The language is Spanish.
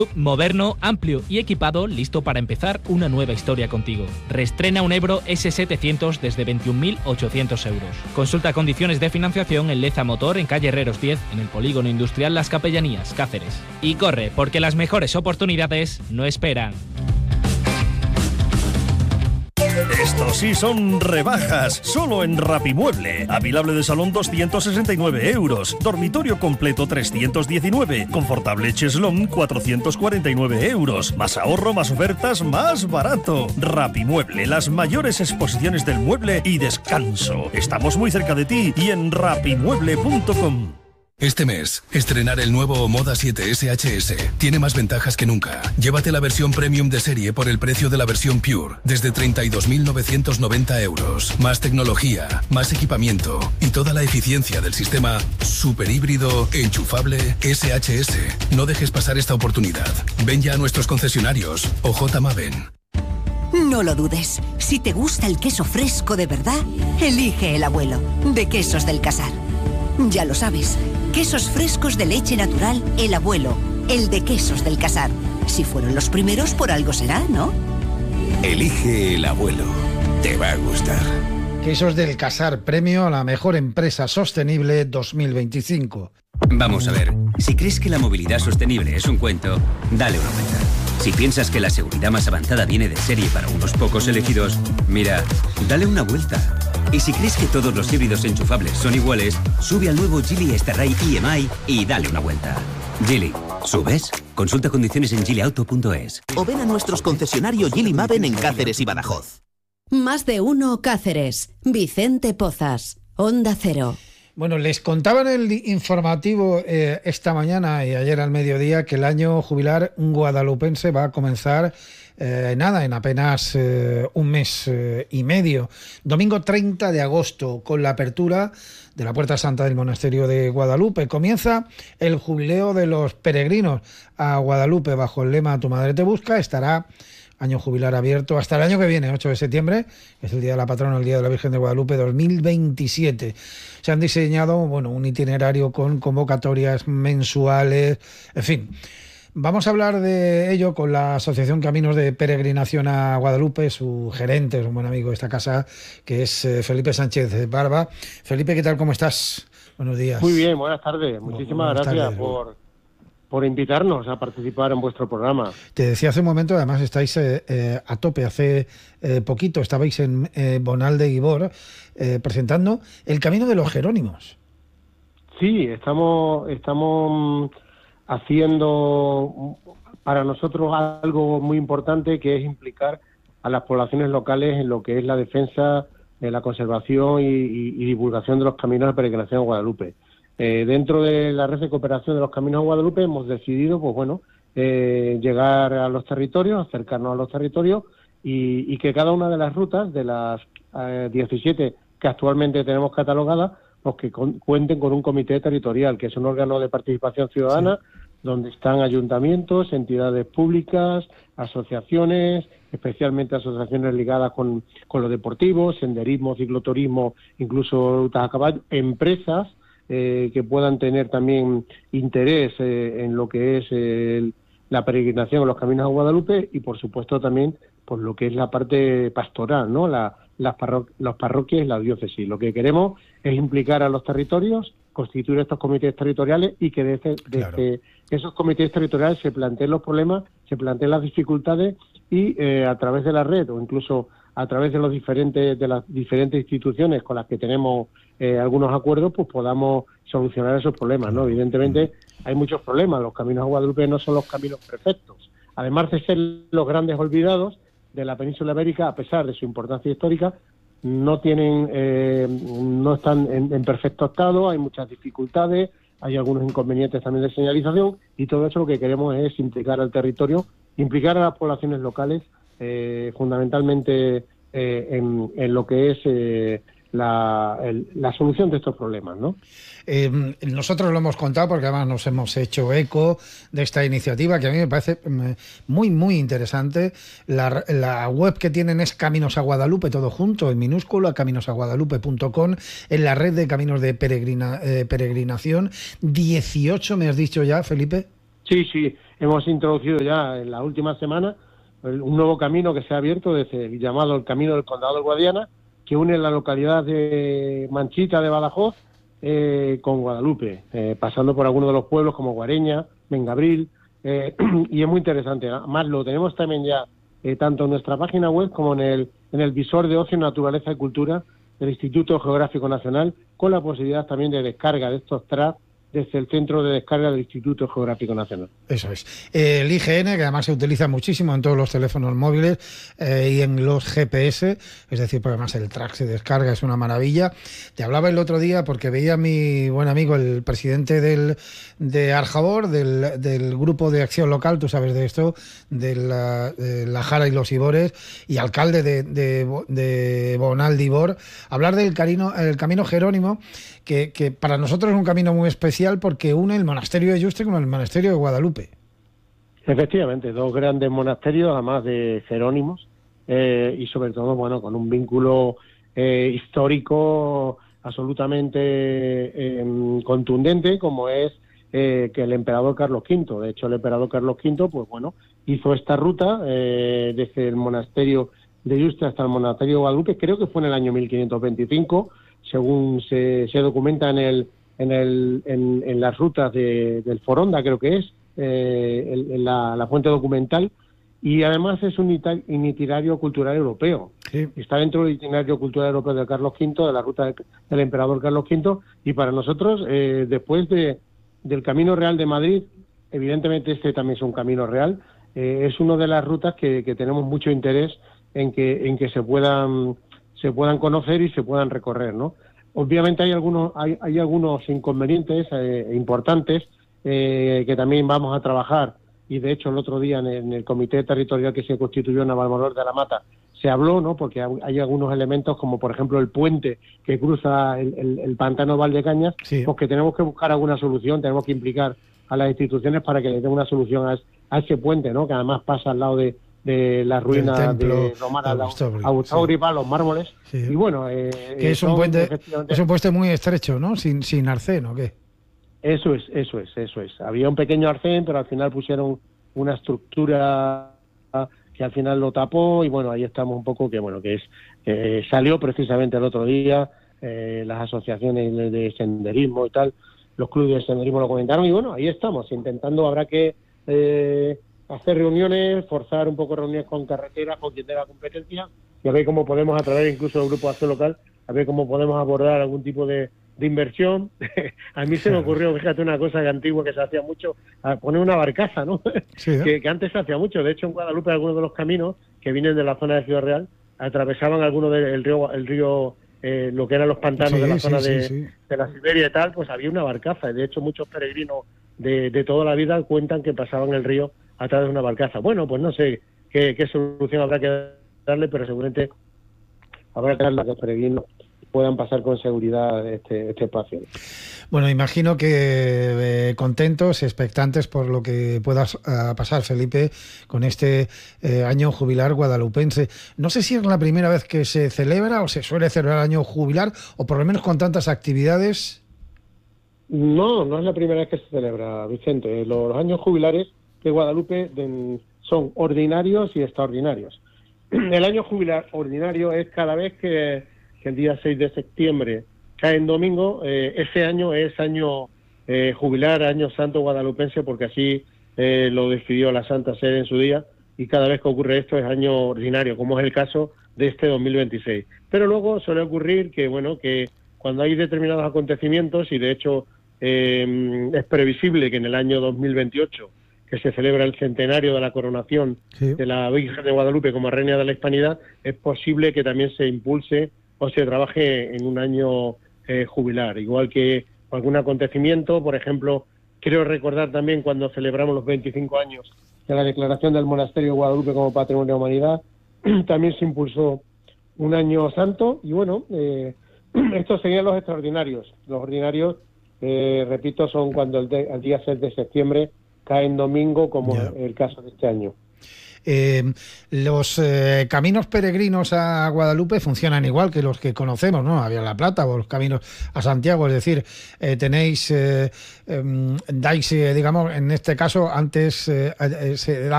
Moderno, amplio y equipado, listo para empezar una nueva historia contigo. Reestrena un Ebro S700 desde 21.800 euros. Consulta condiciones de financiación en Leza Motor, en calle Herreros 10, en el Polígono Industrial Las Capellanías, Cáceres. Y corre, porque las mejores oportunidades no esperan. Estos sí son rebajas, solo en Rapimueble. Avilable de salón 269 euros, dormitorio completo 319, confortable cheslón 449 euros. Más ahorro, más ofertas, más barato. Rapimueble, las mayores exposiciones del mueble y descanso. Estamos muy cerca de ti y en rapimueble.com. Este mes, estrenar el nuevo Moda 7 SHS tiene más ventajas que nunca. Llévate la versión premium de serie por el precio de la versión Pure, desde 32.990 euros. Más tecnología, más equipamiento y toda la eficiencia del sistema superhíbrido enchufable SHS. No dejes pasar esta oportunidad. Ven ya a nuestros concesionarios o J-Maven. No lo dudes. Si te gusta el queso fresco de verdad, elige El Abuelo, de Quesos del Casar. Ya lo sabes, quesos frescos de leche natural, El Abuelo, el de Quesos del Casar. Si fueron los primeros, por algo será, ¿no? Elige El Abuelo. Te va a gustar. Quesos del Casar, premio a la mejor empresa sostenible 2025. Vamos a ver, si crees que la movilidad sostenible es un cuento, dale una vuelta. Si piensas que la seguridad más avanzada viene de serie para unos pocos elegidos, mira, dale una vuelta. Y si crees que todos los híbridos enchufables son iguales, sube al nuevo Geely Starray EMI y dale una vuelta. Geely, ¿subes? Consulta condiciones en geelyauto.es. O ven a nuestros concesionarios Geely Maven en Cáceres y Badajoz. Más de uno Cáceres. Vicente Pozas. Onda Cero. Bueno, les contaba en el informativo esta mañana y ayer al mediodía que el año jubilar guadalupense va a comenzar en apenas un mes y medio. Domingo 30 de agosto, con la apertura de la Puerta Santa del Monasterio de Guadalupe. Comienza el jubileo de los peregrinos a Guadalupe bajo el lema Tu Madre Te Busca. Estará año jubilar abierto hasta el año que viene, 8 de septiembre, que es el Día de la Patrona, el Día de la Virgen de Guadalupe 2027. Se han diseñado, un itinerario con convocatorias mensuales, en fin. Vamos a hablar de ello con la Asociación Caminos de Peregrinación a Guadalupe, su gerente, es un buen amigo de esta casa, que es Felipe Sánchez Barba. Felipe, ¿qué tal? ¿Cómo estás? Buenos días. Muy bien, buenas tardes. Muchísimas gracias por invitarnos a participar en vuestro programa. Te decía hace un momento, además estáis a tope. Hace poquito estabais en Bonal de Guibor presentando el Camino de los Jerónimos. Sí, estamos haciendo para nosotros algo muy importante, que es implicar a las poblaciones locales en lo que es la defensa, la conservación y divulgación de los caminos de peregrinación a Guadalupe. Dentro de la red de cooperación de los caminos a Guadalupe hemos decidido, llegar a los territorios, acercarnos a los territorios y que cada una de las rutas, de las 17 que actualmente tenemos catalogadas, pues que cuenten con un comité territorial, que es un órgano de participación ciudadana, sí, donde están ayuntamientos, entidades públicas, asociaciones, especialmente asociaciones ligadas con lo deportivo, senderismo, cicloturismo, incluso rutas a caballo, empresas que puedan tener también interés en lo que es la peregrinación en los caminos a Guadalupe y, por supuesto, también por lo que es la parte pastoral, ¿no? Las parroquias y la diócesis. Lo que queremos es implicar a los territorios, constituir estos comités territoriales y que desde esos comités territoriales se planteen los problemas, se planteen las dificultades y a través de la red o incluso a través de las diferentes instituciones con las que tenemos algunos acuerdos, pues podamos solucionar esos problemas, ¿no? Evidentemente hay muchos problemas. Los caminos a Guadalupe no son los caminos perfectos. Además de ser los grandes olvidados de la península ibérica, a pesar de su importancia histórica, no están en perfecto estado, hay muchas dificultades, hay algunos inconvenientes también de señalización y todo eso lo que queremos es implicar al territorio, implicar a las poblaciones locales, fundamentalmente en lo que es la solución de estos problemas, ¿no? Nosotros lo hemos contado porque además nos hemos hecho eco de esta iniciativa que a mí me parece muy, muy interesante. La web que tienen es Caminos a Guadalupe, todo junto, en minúscula, caminosaguadalupe.com, en la red de caminos de peregrinación. 18, ¿me has dicho ya, Felipe? Sí. hemos introducido ya en la última semana un nuevo camino que se ha abierto, llamado el Camino del Condado del Guadiana, que une la localidad de Manchita de Badajoz con Guadalupe, pasando por algunos de los pueblos como Guareña, Mengabril, y es muy interesante. Además, lo tenemos también ya tanto en nuestra página web como en el visor de ocio, naturaleza y cultura del Instituto Geográfico Nacional, con la posibilidad también de descarga de estos tracks desde el centro de descarga del Instituto Geográfico Nacional. Eso es. El IGN, que además se utiliza muchísimo en todos los teléfonos móviles y en los GPS, es decir, porque además el track se descarga, es una maravilla. Te hablaba el otro día porque veía a mi buen amigo, el presidente de Arjabor, del Grupo de Acción Local, tú sabes de esto, de la Jara y los Ibores, y alcalde de Bonal de Ibor, hablar del Camino Jerónimo, que para nosotros es un camino muy especial porque une el monasterio de Yuste con el monasterio de Guadalupe. Efectivamente, dos grandes monasterios, además de jerónimos, y sobre todo, bueno, con un vínculo histórico absolutamente contundente, como es que el emperador Carlos V. De hecho, el emperador Carlos V, pues bueno, hizo esta ruta desde el monasterio de Yuste hasta el monasterio de Guadalupe, creo que fue en el año 1525, según se documenta en las rutas del Foronda, creo que es, en la fuente documental, y además es un itinerario cultural europeo. Sí. Está dentro del itinerario cultural europeo de Carlos V, de la ruta del emperador Carlos V, y para nosotros, después del Camino Real de Madrid, evidentemente este también es un camino real, es una de las rutas que tenemos mucho interés en que se puedan conocer y se puedan recorrer, ¿no? Obviamente hay algunos inconvenientes importantes que también vamos a trabajar, y de hecho el otro día en el comité territorial que se constituyó en Navalmoral de la Mata se habló, ¿no? Porque hay algunos elementos como por ejemplo el puente que cruza el pantano Valdecañas, sí, pues que tenemos que buscar alguna solución, tenemos que implicar a las instituciones para que le den una solución a ese puente, ¿no? Que además pasa al lado de la ruina de Romana Augustauripa, los mármoles, sí. Y bueno, que es un puente muy estrecho, ¿no? Sin arcén, ¿o qué? Eso es. Había un pequeño arcén, pero al final pusieron una estructura que al final lo tapó, y bueno, ahí estamos un poco salió precisamente el otro día, las asociaciones de senderismo y tal, los clubes de senderismo lo comentaron, y bueno, ahí estamos, intentando, habrá que hacer reuniones, forzar un poco reuniones con carreteras, con quien tenga competencia, y a ver cómo podemos, a través incluso del Grupo de Acción Local, a ver cómo podemos abordar algún tipo de inversión. A mí se me ocurrió, fíjate, una cosa que antigua que se hacía mucho, a poner una barcaza, ¿no? Sí, que antes se hacía mucho. De hecho, en Guadalupe, algunos de los caminos que vienen de la zona de Ciudad Real atravesaban algunos del río, lo que eran los pantanos de la zona de la Siberia y tal, pues había una barcaza. Y de hecho, muchos peregrinos de toda la vida cuentan que pasaban el río a través de una barcaza. Bueno, pues no sé qué solución habrá que darle, pero seguramente habrá que darle a los peregrinos puedan pasar con seguridad este espacio. Bueno, imagino que contentos, expectantes por lo que pueda pasar, Felipe, con este año jubilar guadalupense. No sé si es la primera vez que se celebra o se suele celebrar el año jubilar, o por lo menos con tantas actividades. No es la primera vez que se celebra, Vicente. Los años jubilares de Guadalupe son ordinarios y extraordinarios. El año jubilar ordinario es cada vez que el día 6 de septiembre cae en domingo. Ese año es año jubilar, año santo guadalupense, porque así lo decidió la Santa Sede en su día, y cada vez que ocurre esto es año ordinario, como es el caso de este 2026. Pero luego suele ocurrir que cuando hay determinados acontecimientos, y de hecho es previsible que en el año 2028, que se celebra el centenario de la coronación de la Virgen de Guadalupe como Reina de la Hispanidad, es posible que también se impulse o se trabaje en un año jubilar, igual que algún acontecimiento. Por ejemplo, quiero recordar también cuando celebramos los 25 años de la declaración del Monasterio de Guadalupe como Patrimonio de la Humanidad, también se impulsó un año santo, y bueno, estos serían los extraordinarios. Los ordinarios, repito, son cuando el día 6 de septiembre cae en domingo, como el caso de este año. Los caminos peregrinos a Guadalupe funcionan igual que los que conocemos, ¿no? A Vía la Plata o los caminos a Santiago, es decir, dais, digamos, en este caso antes se da